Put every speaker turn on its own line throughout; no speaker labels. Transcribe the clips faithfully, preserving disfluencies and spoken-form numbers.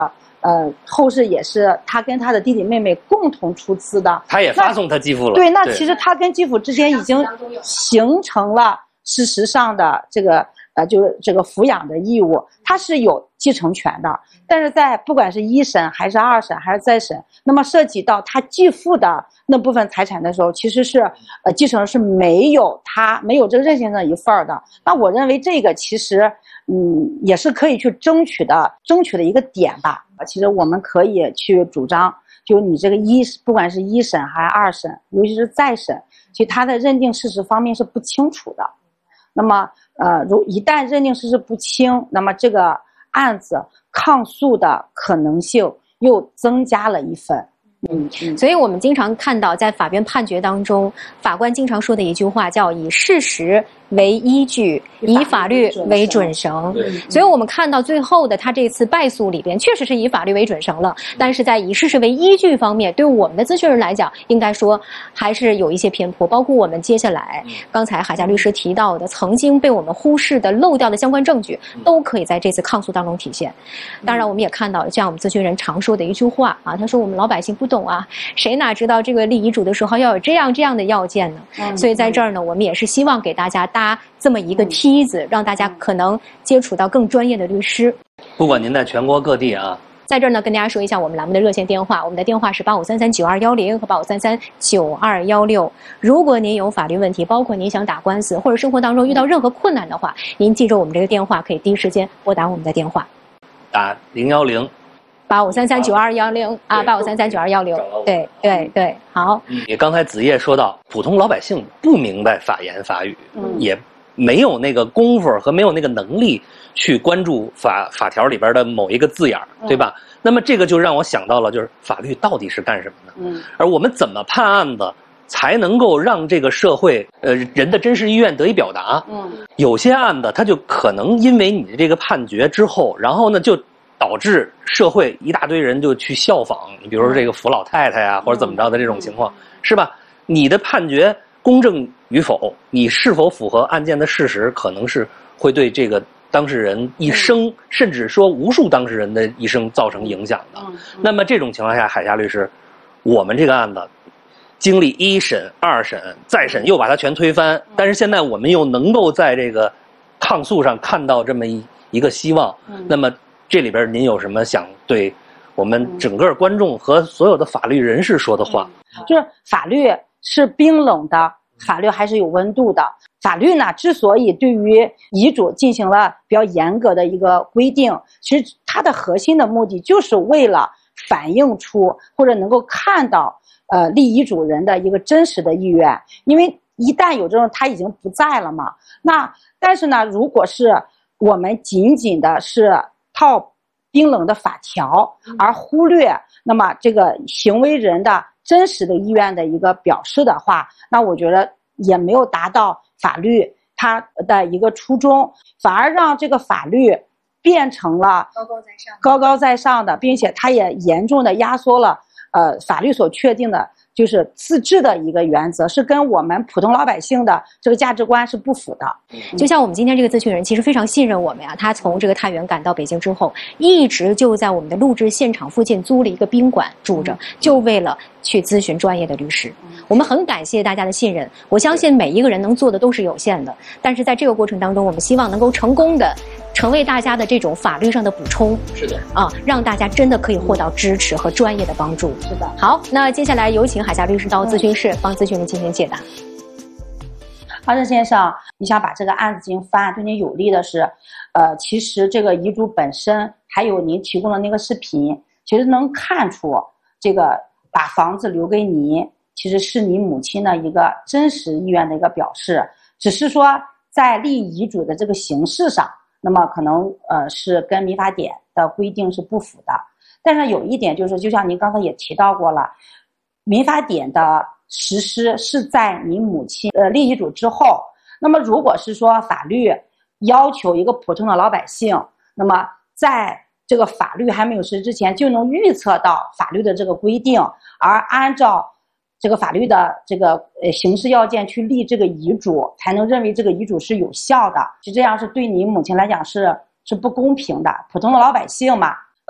呃，后事也是他跟他的弟弟妹妹共同出资的，
他也发送他继父了。
对，那其实他跟继父之间已经形成了事实上的这个呃，就是这个抚养的义务，他是有继承权的。但是在不管是一审还是二审还是再审，那么涉及到他继父的那部分财产的时候，其实是呃继承人是没有他没有这个任性的一份的。那我认为这个其实嗯也是可以去争取的，争取的一个点吧。其实我们可以去主张，就你这个一不管是一审还是二审，尤其是再审，其实它的认定事实方面是不清楚的。那么呃，如一旦认定事实不清，那么这个案子抗诉的可能性又增加了一分。
嗯，所以我们经常看到，在法院判决当中，法官经常说的一句话叫"以事实为依据，以法律为准绳"。所以我们看到最后的他这次败诉里边，确实是以法律为准绳了，但是在以事实为依据方面，对我们的咨询人来讲，应该说还是有一些偏颇。包括我们接下来刚才海霞律师提到的，曾经被我们忽视的、漏掉的相关证据，都可以在这次抗诉当中体现。当然，我们也看到了，像我们咨询人常说的一句话啊，他说我们老百姓不懂啊，谁哪知道这个立遗嘱的时候要有这样这样的要件呢？嗯、所以在这儿呢，我们也是希望给大家搭这么一个梯子，嗯、让大家可能接触到更专业的律师。
不管您在全国各地啊，
在这儿呢，跟大家说一下我们栏目的热线电话，我们的电话是八五三三九二幺零和八五三三九二幺六。如果您有法律问题，包括您想打官司或者生活当中遇到任何困难的话，您记住我们这个电话，可以第一时间拨打我们的电话，
打零幺零。
八五三三九二幺零啊，八五三三九二幺零，对对对，好。
也刚才子夜说到，普通老百姓不明白法言法语，嗯、也没有那个功夫和没有那个能力去关注法法条里边的某一个字眼，对吧？嗯、那么这个就让我想到了，就是法律到底是干什么的？嗯，而我们怎么判案子，才能够让这个社会呃人的真实意愿得以表达？嗯，有些案子它就可能因为你的这个判决之后，然后呢就导致社会一大堆人就去效仿，你比如说这个扶老太太呀、啊，或者怎么着的这种情况，是吧？你的判决公正与否，你是否符合案件的事实，可能是会对这个当事人一生，甚至说无数当事人的一生造成影响的。那么这种情况下，海霞律师，我们这个案子经历一审、二审、再审，又把它全推翻，但是现在我们又能够在这个抗诉上看到这么一一个希望，那么这里边您有什么想对我们整个观众和所有的法律人士说的话？
就是法律是冰冷的，法律还是有温度的。法律呢，之所以对于遗嘱进行了比较严格的一个规定，其实它的核心的目的就是为了反映出或者能够看到呃立遗嘱人的一个真实的意愿。因为一旦有这种他已经不在了嘛，那但是呢，如果是我们仅仅的是靠冰冷的法条而忽略那么这个行为人的真实的意愿的一个表示的话，那我觉得也没有达到法律它的一个初衷，反而让这个法律变成了
高高在上
高高在上的，并且它也严重的压缩了呃法律所确定的就是自治的一个原则，是跟我们普通老百姓的这个价值观是不符的。
就像我们今天这个咨询人其实非常信任我们呀，他从这个太原赶到北京之后，一直就在我们的录制现场附近租了一个宾馆住着，就为了去咨询专业的律师。我们很感谢大家的信任，我相信每一个人能做的都是有限的，但是在这个过程当中，我们希望能够成功的成为大家的这种法律上的补充，
是的
啊，让大家真的可以获到支持和专业的帮助。
是的。
好，那接下来有请海霞律师到咨询室帮咨询人进行解答。
阿正先生，你想把这个案子进行翻案，对您有利的是，呃，其实这个遗嘱本身，还有您提供的那个视频，其实能看出这个把房子留给您，其实是你母亲的一个真实意愿的一个表示，只是说在立遗嘱的这个形式上，那么可能呃是跟民法典的规定是不符的。但是有一点就是，就像您刚才也提到过了，民法典的实施是在你母亲呃立遗嘱之后。那么如果是说法律要求一个普通的老百姓，那么在这个法律还没有实施之前就能预测到法律的这个规定，而按照这个法律的这个呃形式要件去立这个遗嘱，才能认为这个遗嘱是有效的，是这样是对你母亲来讲是是不公平的。普通的老百姓嘛，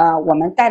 呃我们带